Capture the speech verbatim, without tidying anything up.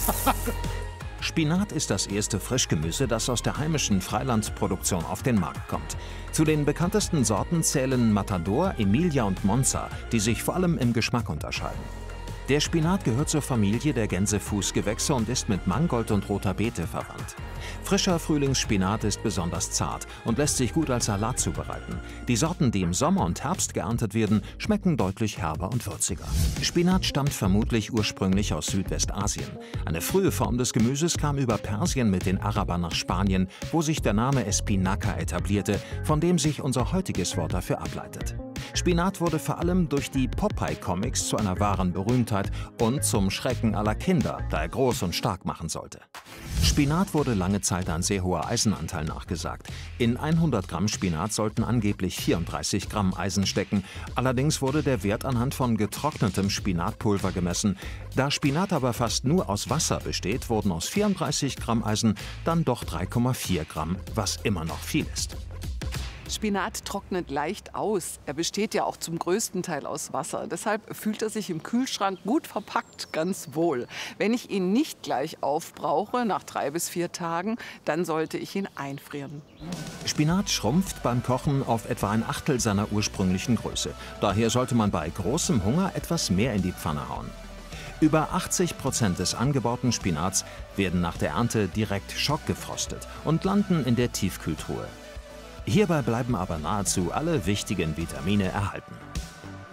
Spinat ist das erste Frischgemüse, das aus der heimischen Freilandproduktion auf den Markt kommt. Zu den bekanntesten Sorten zählen Matador, Emilia und Monza, die sich vor allem im Geschmack unterscheiden. Der Spinat gehört zur Familie der Gänsefußgewächse und ist mit Mangold und roter Beete verwandt. Frischer Frühlingsspinat ist besonders zart und lässt sich gut als Salat zubereiten. Die Sorten, die im Sommer und Herbst geerntet werden, schmecken deutlich herber und würziger. Spinat stammt vermutlich ursprünglich aus Südwestasien. Eine frühe Form des Gemüses kam über Persien mit den Arabern nach Spanien, wo sich der Name Espinaca etablierte, von dem sich unser heutiges Wort dafür ableitet. Spinat wurde vor allem durch die Popeye-Comics zu einer wahren Berühmtheit und zum Schrecken aller Kinder, da er groß und stark machen sollte. Spinat wurde lange Zeit ein sehr hoher Eisenanteil nachgesagt. In hundert Gramm Spinat sollten angeblich vierunddreißig Gramm Eisen stecken. Allerdings wurde der Wert anhand von getrocknetem Spinatpulver gemessen. Da Spinat aber fast nur aus Wasser besteht, wurden aus vierunddreißig Gramm Eisen dann doch drei Komma vier Gramm, was immer noch viel ist. Spinat trocknet leicht aus. Er besteht ja auch zum größten Teil aus Wasser. Deshalb fühlt er sich im Kühlschrank gut verpackt ganz wohl. Wenn ich ihn nicht gleich aufbrauche, nach drei bis vier Tagen, dann sollte ich ihn einfrieren. Spinat schrumpft beim Kochen auf etwa ein Achtel seiner ursprünglichen Größe. Daher sollte man bei großem Hunger etwas mehr in die Pfanne hauen. Über achtzig Prozent des angebauten Spinats werden nach der Ernte direkt schockgefrostet und landen in der Tiefkühltruhe. Hierbei bleiben aber nahezu alle wichtigen Vitamine erhalten.